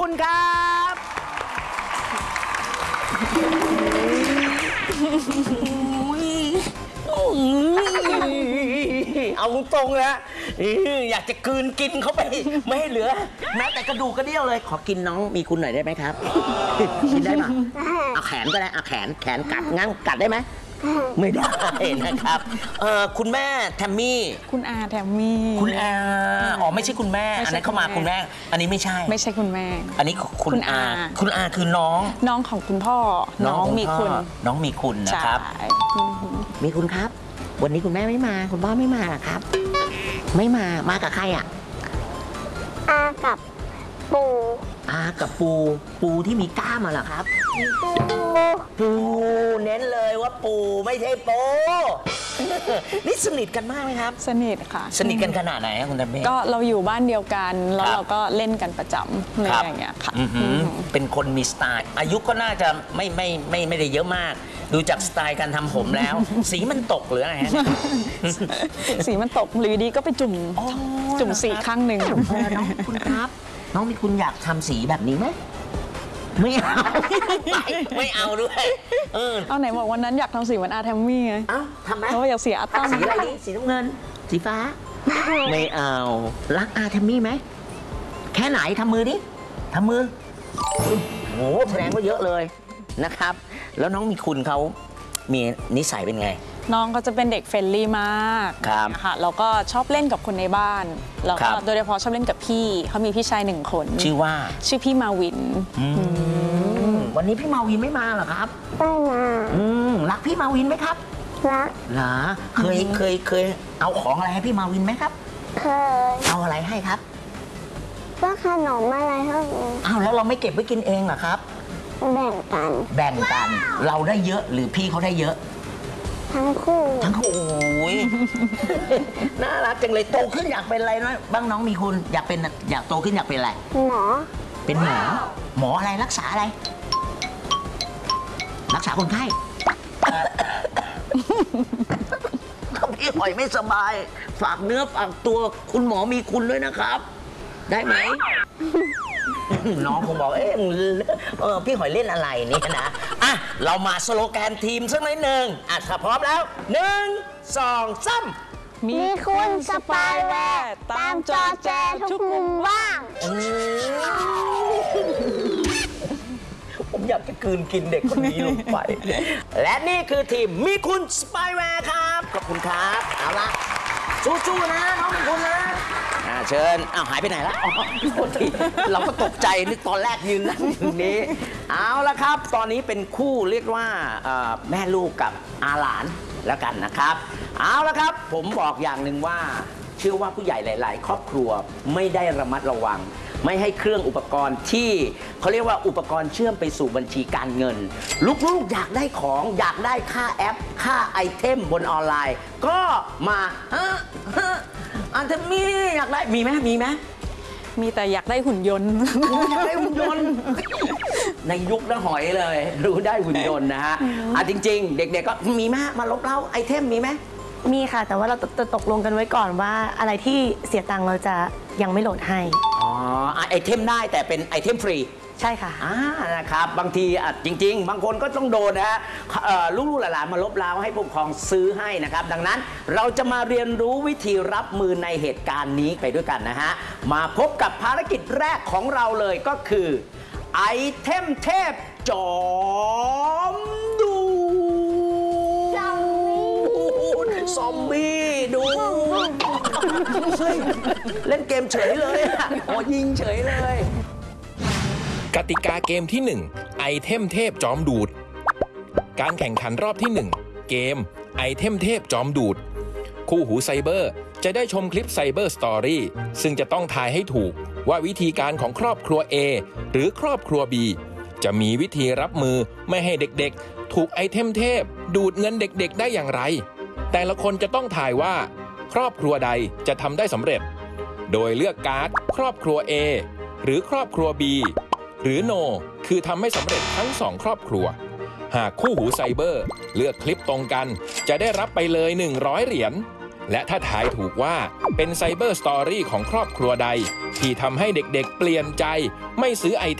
คุณครับเอาตรงๆนะอยากจะกลืนกินเข้าไปไม่ให้เหลือแม้แต่กระดูกกระเดี่ยวเลยขอกินน้องมีคุณหน่อยได้ไหมครับกินได้ไหมเอาแขนก็ได้เอาแขนกัดงั้นกัดได้ไหมไม่ได้นะครับคุณแม่แทมมี่คุณอาแทมมี่คุณอาอ๋อไม่ใช่คุณแม่อันนั้นเข้ามาคุณแม่อันนี้ไม่ใช่คุณแม่อันนี้คุณอาคือน้องของคุณพ่อน้องมีคุณนะครับมีคุณครับวันนี้คุณแม่ไม่มาคุณพ่อไม่มาหรอครับไม่มากับใครอ่ะอากับปูที่มีกล้ามเหรอครับปูเน้นเลยว่าปูไม่ใช่โปนี่สนิทกันมากไหมครับสนิทค่ะสนิทกันขนาดไหนคุณแม่ก็เราอยู่บ้านเดียวกันแล้วเราก็เล่นกันประจำอะไรอย่างเงี้ยค่ะเป็นคนมีสไตล์อายุก็น่าจะไม่ได้เยอะมากดูจากสไตล์การทำผมแล้วสีมันตกหรืออะไรฮะสีมันตกหรือดีก็ไปจุ่มสีข้างหนึ่งน้องคุณครับน้องมีคุณอยากทำสีแบบนี้ไหมไม่เอาด้วยเอาไหนบอกวันนั้นอยากทำสีเหมือนอาแทมมี่ไงทำไหมเพราะว่าอยากสีอาตั้มสีอะไรดีสีน้ำเงินสีฟ้าไม่เอารักอาแทมมี่ไหมแค่ไหนทำมือดิทำมือโอ้แสดงว่าเยอะเลยนะครับแล้วน้องมีคุณเขามีนิสัยเป็นไงน้องก็จะเป็นเด็กเฟรนลี่มากค่ะแล้วก็ชอบเล่นกับคนในบ้านแล้วก็โดยเฉพาะชอบเล่นกับพี่เขามีพี่ชาย1 คนชื่อพี่มาวินวันนี้พี่มาวินไม่มาเหรอครับไม่มารักพี่มาวินไหมครับรักเหรอเคยเอาของอะไรให้พี่มาวินไหมครับเคยเอาอะไรให้ครับก็ขนมอะไรเท่านี้อ้าวแล้วเราไม่เก็บไว้กินเองเหรอครับแบ่งกันเราได้เยอะหรือพี่เขาได้เยอะทั้งคู่โอ้ยน่ารักจังเลยโตขึ้นอยากเป็นอะไรนะบ้างน้องมีคุณอยากโตขึ้นอยากเป็นอะไรหมอเป็นหมออะไรรักษาอะไรรักษาคนไข้ถ้าพี่หอยไม่สบายฝากเนื้อฝากตัวคุณหมอมีคุณด้วยนะครับได้ไหมน้องคงบอกพี่หอยเล่นอะไรนี่นะเรามาสโลแกนทีมสักหน่อยหนึ่งถ้าพร้อมแล้ว1 2 3 มีคุณสปายแวร์ตามจอแจทุกมุมว่างผมอยากจะกลืนกินเด็กคนนี้ลงไปและนี่คือทีมมีคุณสปายแวร์ครับขอบคุณครับเอาละสู้ๆนะน้องมีคุณนะเชิญหายไปไหนแล้วเราก็ตกใจนึกตอนแรกยืนนั่งอยู่นี้เอาละครับตอนนี้เป็นคู่เรียกว่าแม่ลูกกับอาหลานแล้วกันนะครับเอาละครับผมบอกอย่างหนึ่งว่าเชื่อว่าผู้ใหญ่หลายๆครอบครัวไม่ได้ระมัดระวังไม่ให้เครื่องอุปกรณ์ที่เขาเรียกว่าอุปกรณ์เชื่อมไปสู่บัญชีการเงินลูกๆอยากได้ของอยากได้ค่าแอปค่าไอเทมบนออนไลน์ก็มาอันเทมมี่อยากได้มีไหมมีแต่อยากได้หุ่นยนต์อยากได้หุ่นยนต์ในยุคน้าหอยเลยรู้ได้หุ่นยนต์นะฮะจริงๆเด็กๆก็มีไหมมาลบเล้าไอเทมมีไหมมีค่ะแต่ว่าเราจะตกลงกันไว้ก่อนว่าอะไรที่เสียตังค์เราจะยังไม่โหลดให้ไอเทมได้แต่เป็นไอเทมฟรีใช่ค่ะนะครับบางทีจริงๆบางคนก็ต้องโดนนะฮะลูกๆหลานๆมาลบเล้าให้ผู้ปกครองซื้อให้นะครับดังนั้นเราจะมาเรียนรู้วิธีรับมือในเหตุการณ์นี้ไปด้วยกันนะฮะมาพบกับภารกิจแรกของเราเลยก็คือไอเทมเทพจอมดูซอมบี้ดูเล่นเกมเฉยเลยยิงเฉยเลยกติกาเกมที่1ไอเทมเทพจอมดูดการแข่งขันรอบที่1เกมไอเทมเทพจอมดูดคู่หูไซเบอร์จะได้ชมคลิปไซเบอร์สตอรี่ซึ่งจะต้องทายให้ถูกว่าวิธีการของครอบครัว A หรือครอบครัว B จะมีวิธีรับมือไม่ให้เด็กๆถูกไอเทมเทพดูดเงินเด็กๆได้อย่างไรแต่ละคนจะต้องทายว่าครอบครัวใดจะทำได้สำเร็จโดยเลือกการ์ดครอบครัว A หรือครอบครัว B หรือ No คือทำให้สำเร็จทั้ง2ครอบครัวหากคู่หูไซเบอร์เลือกคลิปตรงกันจะได้รับไปเลย100เหรียญและถ้าทายถูกว่าเป็นไซเบอร์สตอรี่ของครอบครัวใดที่ทำให้เด็กๆเปลี่ยนใจไม่ซื้อไอ